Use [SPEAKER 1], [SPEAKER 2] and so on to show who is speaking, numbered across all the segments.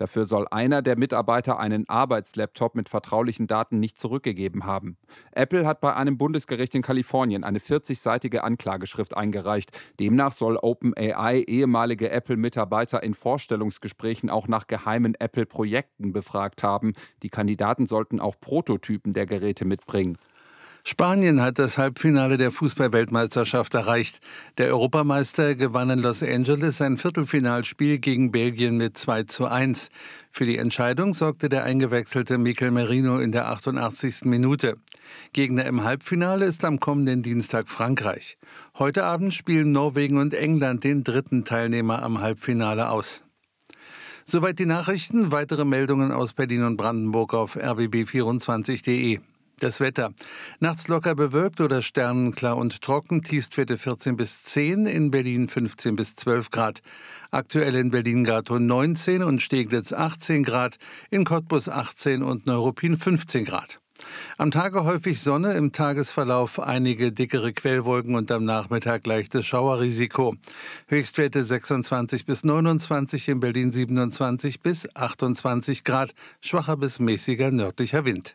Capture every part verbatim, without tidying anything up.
[SPEAKER 1] Dafür soll einer der Mitarbeiter einen Arbeitslaptop mit vertraulichen Daten nicht zurückgegeben haben. Apple hat bei einem Bundesgericht in Kalifornien eine vierzigseitige Anklageschrift eingereicht. Demnach soll OpenAI ehemalige Apple-Mitarbeiter in Vorstellungsgesprächen auch nach geheimen Apple-Projekten befragt haben. Die Kandidaten sollten auch Prototypen der Geräte mitbringen.
[SPEAKER 2] Spanien hat das Halbfinale der Fußball-Weltmeisterschaft erreicht. Der Europameister gewann in Los Angeles ein Viertelfinalspiel gegen Belgien mit zwei zu eins. Für die Entscheidung sorgte der eingewechselte Mikel Merino in der achtundachtzigsten Minute. Gegner im Halbfinale ist am kommenden Dienstag Frankreich. Heute Abend spielen Norwegen und England den dritten Teilnehmer am Halbfinale aus. Soweit die Nachrichten. Weitere Meldungen aus Berlin und Brandenburg auf r b b vierundzwanzig punkt de. Das Wetter. Nachts locker bewölkt oder sternenklar und trocken, Tiefstwerte vierzehn bis zehn, in Berlin fünfzehn bis zwölf Grad. Aktuell in Berlin-Gatow neunzehn und Steglitz achtzehn Grad, in Cottbus achtzehn und Neuruppin fünfzehn Grad. Am Tage häufig Sonne, im Tagesverlauf einige dickere Quellwolken und am Nachmittag leichtes Schauerrisiko. Höchstwerte sechsundzwanzig bis neunundzwanzig, in Berlin siebenundzwanzig bis achtundzwanzig Grad, schwacher bis mäßiger nördlicher Wind.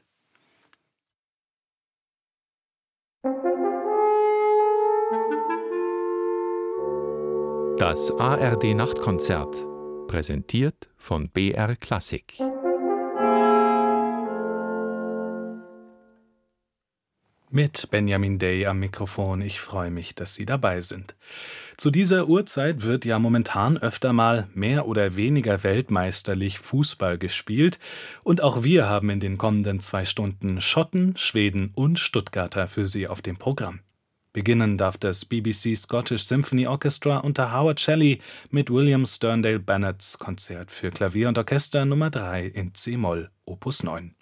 [SPEAKER 3] Das A R D-Nachtkonzert, präsentiert von B R Klassik.
[SPEAKER 4] Mit Benjamin Day am Mikrofon. Ich freue mich, dass Sie dabei sind. Zu dieser Uhrzeit wird ja momentan öfter mal mehr oder weniger weltmeisterlich Fußball gespielt. Und auch wir haben in den kommenden zwei Stunden Schotten, Schweden und Stuttgarter für Sie auf dem Programm. Beginnen darf das B B C Scottish Symphony Orchestra unter Howard Shelley mit William Sterndale Bennetts Konzert für Klavier und Orchester Nummer drei in C-Moll, Opus neun.